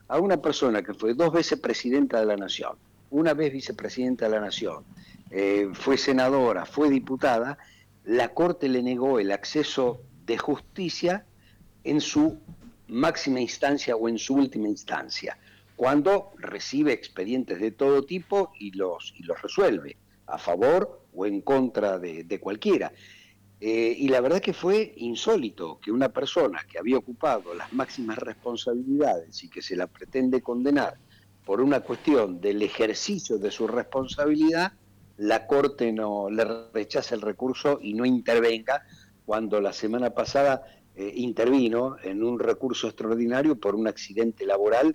a una persona que fue 2 veces presidenta de la Nación, una vez vicepresidenta de la Nación, fue senadora, fue diputada, la Corte le negó el acceso de justicia en su máxima instancia o en su última instancia, cuando recibe expedientes de todo tipo y los resuelve, a favor o en contra de cualquiera. Y la verdad que fue insólito que una persona que había ocupado las máximas responsabilidades y que se la pretende condenar por una cuestión del ejercicio de su responsabilidad, la Corte no le rechaza el recurso y no intervenga cuando la semana pasada intervino en un recurso extraordinario por un accidente laboral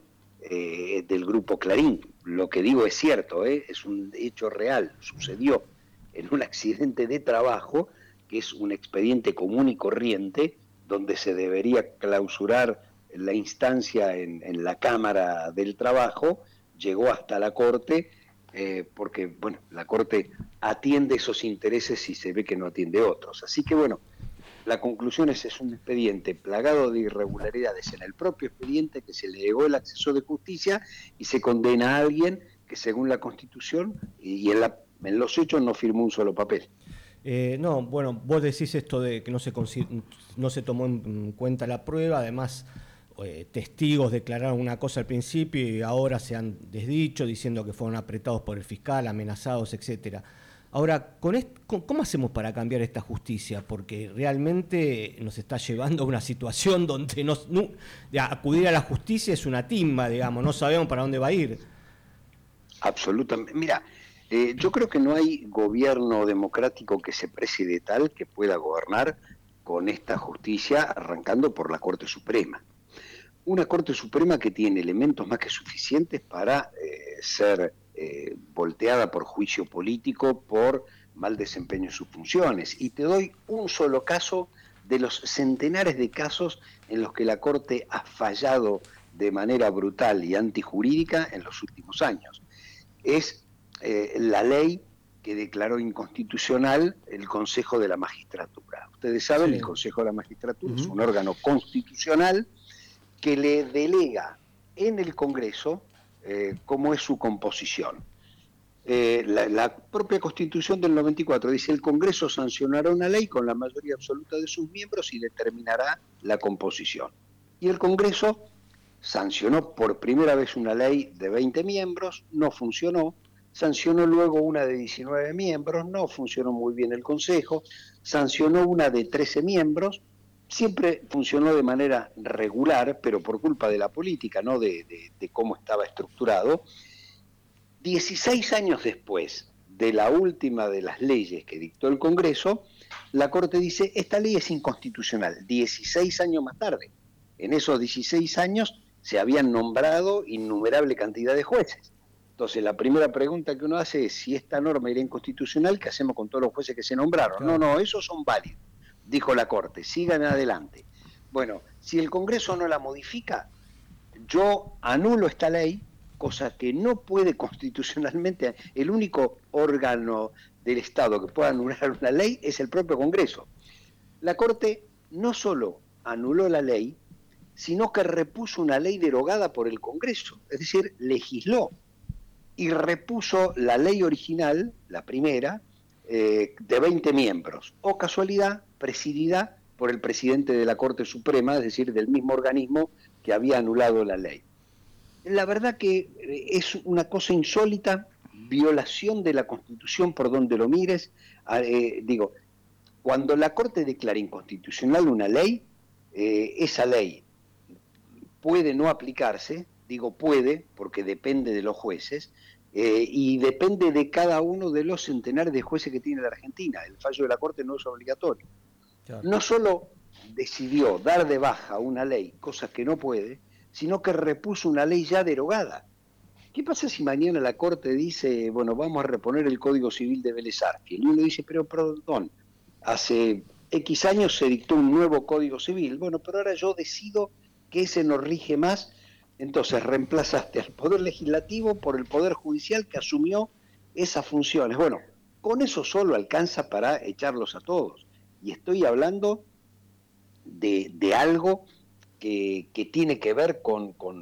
del grupo Clarín. Lo que digo es cierto, es un hecho real, sucedió en un accidente de trabajo, que es un expediente común y corriente, donde se debería clausurar la instancia en la Cámara del Trabajo, llegó hasta la Corte, porque bueno, la Corte atiende esos intereses y se ve que no atiende otros. Así que bueno, la conclusión es un expediente plagado de irregularidades en el propio expediente, que se le negó el acceso de justicia y se condena a alguien que según la Constitución y en los hechos no firmó un solo papel. No, bueno, vos decís esto de que no se tomó en cuenta la prueba, además testigos declararon una cosa al principio y ahora se han desdicho diciendo que fueron apretados por el fiscal, amenazados, etcétera. Ahora, ¿cómo hacemos para cambiar esta justicia? Porque realmente nos está llevando a una situación donde acudir a la justicia es una timba, digamos, no sabemos para dónde va a ir. Absolutamente. Mira, yo creo que no hay gobierno democrático que se precie de tal que pueda gobernar con esta justicia, arrancando por la Corte Suprema. Una Corte Suprema que tiene elementos más que suficientes para ser volteada por juicio político, por mal desempeño en sus funciones. Y te doy un solo caso de los centenares de casos en los que la Corte ha fallado de manera brutal y antijurídica en los últimos años. Es la ley que declaró inconstitucional el Consejo de la Magistratura. Ustedes saben, el Sí. Consejo de la Magistratura es Ujú. un órgano constitucional que le delega en el Congreso cómo es su composición. La propia Constitución del 94 dice: el Congreso sancionará una ley con la mayoría absoluta de sus miembros y determinará la composición. Y el Congreso sancionó por primera vez una ley de 20 miembros, no funcionó, sancionó luego una de 19 miembros, no funcionó muy bien el Consejo, sancionó una de 13 miembros, siempre funcionó de manera regular, pero por culpa de la política, no de cómo estaba estructurado. 16 años después de la última de las leyes que dictó el Congreso, la Corte dice: esta ley es inconstitucional. 16 años más tarde. En esos 16 años se habían nombrado innumerable cantidad de jueces. Entonces, la primera pregunta que uno hace es: si esta norma era inconstitucional, ¿qué hacemos con todos los jueces que se nombraron? No, Claro. no, esos son válidos, dijo la Corte, sigan adelante. Bueno, si el Congreso no la modifica, yo anulo esta ley, cosa que no puede constitucionalmente. El único órgano del Estado que pueda anular una ley es el propio Congreso. La Corte no solo anuló la ley, sino que repuso una ley derogada por el Congreso, es decir, legisló y repuso la ley original, la primera, de 20 miembros, o casualidad, presidida por el presidente de la Corte Suprema, es decir, del mismo organismo que había anulado la ley. La verdad que es una cosa insólita, violación de la Constitución por donde lo mires. Digo, cuando la Corte declara inconstitucional una ley, esa ley puede no aplicarse, digo puede, porque depende de los jueces, y depende de cada uno de los centenares de jueces que tiene la Argentina. El fallo de la Corte no es obligatorio. Claro. No solo decidió dar de baja una ley, cosa que no puede, sino que repuso una ley ya derogada. ¿Qué pasa si mañana la Corte dice: bueno, vamos a reponer el Código Civil de Vélez Arfiel? Y uno dice: pero perdón, hace X años se dictó un nuevo Código Civil, bueno, pero ahora yo decido que ese no rige más. Entonces reemplazaste al Poder Legislativo por el Poder Judicial, que asumió esas funciones. Bueno, con eso solo alcanza para echarlos a todos. Y estoy hablando de algo que tiene que ver con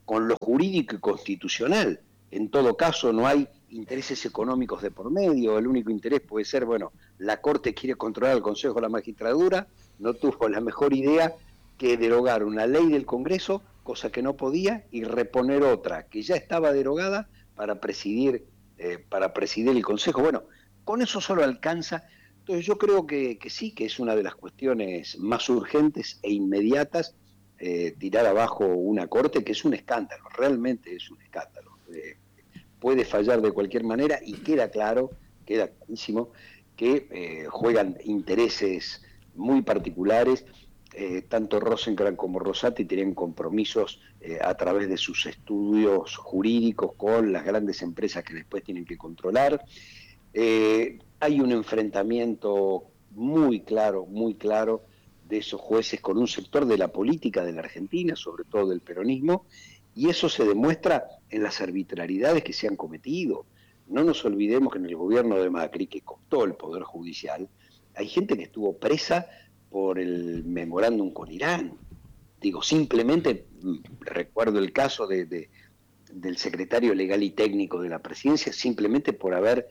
con lo jurídico y constitucional. En todo caso, no hay intereses económicos de por medio, el único interés puede ser, bueno, la Corte quiere controlar el Consejo de la Magistratura, no tuvo la mejor idea que derogar una ley del Congreso, cosa que no podía, y reponer otra que ya estaba derogada para presidir el Consejo. Bueno, con eso solo alcanza. Entonces yo creo que sí, que es una de las cuestiones más urgentes e inmediatas, tirar abajo una Corte que es un escándalo, realmente es un escándalo. Puede fallar de cualquier manera y queda clarísimo que juegan intereses muy particulares. Tanto Rosenkrantz como Rosati tienen compromisos a través de sus estudios jurídicos con las grandes empresas que después tienen que controlar. Hay un enfrentamiento muy claro de esos jueces con un sector de la política de la Argentina, sobre todo del peronismo, y eso se demuestra en las arbitrariedades que se han cometido. No nos olvidemos que en el gobierno de Macri, que cooptó el Poder Judicial, hay gente que estuvo presa por el memorándum con Irán. Digo, simplemente recuerdo el caso del secretario legal y técnico de la presidencia, simplemente por haber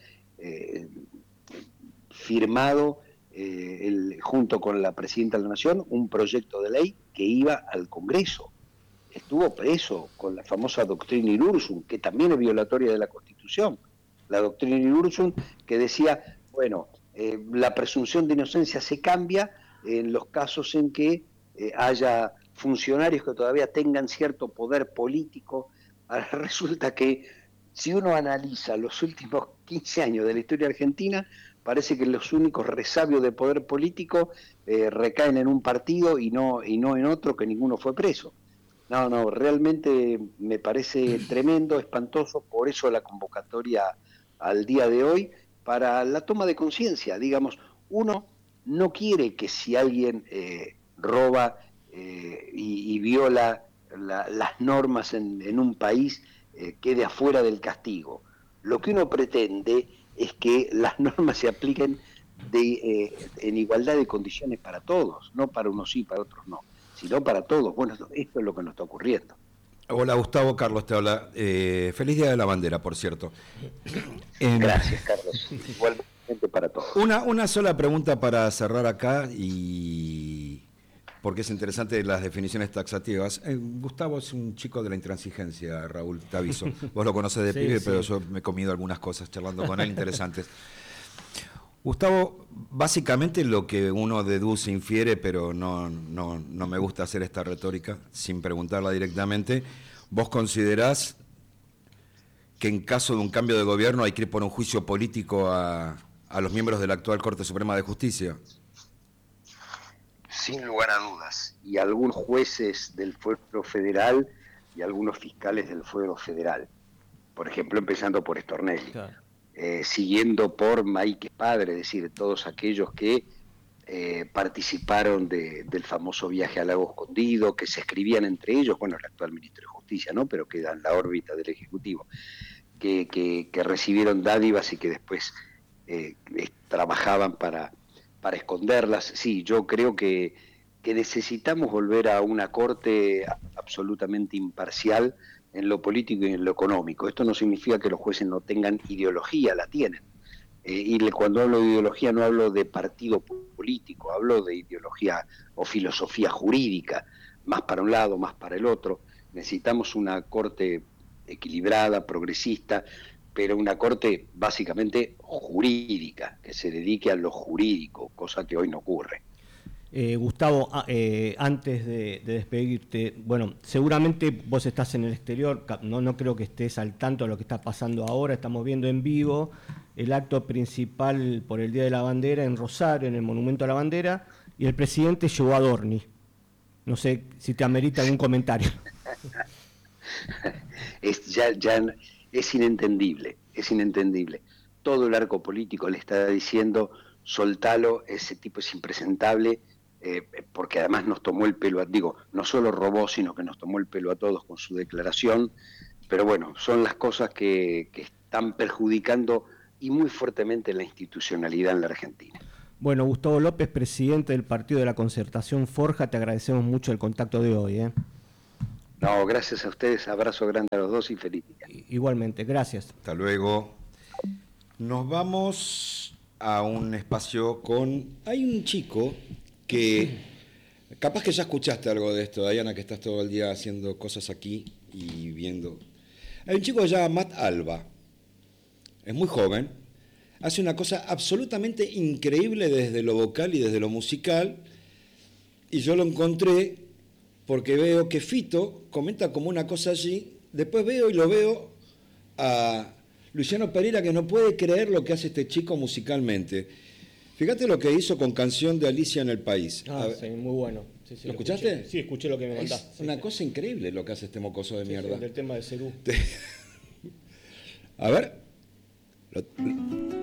firmado junto con la presidenta de la Nación un proyecto de ley que iba al Congreso. Estuvo preso con la famosa doctrina Irursum, que también es violatoria de la Constitución. La doctrina Irursum que decía, bueno, la presunción de inocencia se cambia en los casos en que haya funcionarios que todavía tengan cierto poder político. Ahora, resulta que si uno analiza los últimos 15 años de la historia argentina, parece que los únicos resabios de poder político recaen en un partido y no en otro, que ninguno fue preso. No, realmente me parece tremendo, espantoso, por eso la convocatoria al día de hoy para la toma de conciencia. Digamos, uno no quiere que si alguien roba y viola las normas en un país quede afuera del castigo. Lo que uno pretende es que las normas se apliquen en igualdad de condiciones para todos, no para unos sí, para otros no, sino para todos. Bueno, esto es lo que nos está ocurriendo. Hola Gustavo, Carlos te habla. Feliz Día de la Bandera, por cierto. Gracias, Carlos. Igualmente para todos. Una sola pregunta para cerrar acá, y porque es interesante las definiciones taxativas. Gustavo es un chico de la intransigencia, Raúl, te aviso. Vos lo conocés de pibe, sí. Pero yo me he comido algunas cosas charlando con él interesantes. Gustavo, básicamente lo que uno deduce, infiere, pero no me gusta hacer esta retórica sin preguntarla directamente, ¿vos considerás que en caso de un cambio de gobierno hay que ir por un juicio político a los miembros de la actual Corte Suprema de Justicia? Sin lugar a dudas, y algunos jueces del fuero federal y algunos fiscales del fuero federal, por ejemplo, empezando por Stornelli. Claro. Siguiendo por Maike Padre, es decir, todos aquellos que participaron del famoso viaje al lago escondido, que se escribían entre ellos, bueno, el actual ministro de Justicia, ¿no? Pero queda en la órbita del Ejecutivo, que recibieron dádivas y que después trabajaban para esconderlas. Sí, yo creo que necesitamos volver a una corte absolutamente imparcial en lo político y en lo económico. Esto no significa que los jueces no tengan ideología, la tienen. Y cuando hablo de ideología no hablo de partido político, hablo de ideología o filosofía jurídica, más para un lado, más para el otro. Necesitamos una corte equilibrada, progresista, pero una corte básicamente jurídica, que se dedique a lo jurídico, cosa que hoy no ocurre. Gustavo, antes de despedirte, bueno, seguramente vos estás en el exterior, no creo que estés al tanto de lo que está pasando ahora. Estamos viendo en vivo el acto principal por el Día de la Bandera en Rosario, en el Monumento a la Bandera, y el presidente llevó a Dorni. No sé si te amerita algún comentario. Es inentendible. Todo el arco político le está diciendo, soltalo, ese tipo es impresentable, porque además nos tomó el pelo, no solo robó, sino que nos tomó el pelo a todos con su declaración. Pero bueno, son las cosas que están perjudicando y muy fuertemente la institucionalidad en la Argentina. Bueno, Gustavo López, presidente del Partido de la Concertación Forja, te agradecemos mucho el contacto de hoy. No, gracias a ustedes, abrazo grande a los dos y feliz día. Igualmente, gracias. Hasta luego. Nos vamos a un espacio con... Hay un chico que... Capaz que ya escuchaste algo de esto, Diana, que estás todo el día haciendo cosas aquí y viendo. Hay un chico que se llama Matt Alba. Es muy joven. Hace una cosa absolutamente increíble desde lo vocal y desde lo musical. Y yo lo encontré porque veo que Fito comenta como una cosa allí. Después veo y lo veo a Luciano Pereira, que no puede creer lo que hace este chico musicalmente. Fíjate lo que hizo con Canción de Alicia en el País. Sí, muy bueno. Sí, ¿Lo escuchaste? Sí, escuché lo que me mandaste. Es una cosa increíble lo que hace este mocoso de mierda. Del tema de Cerú. A ver.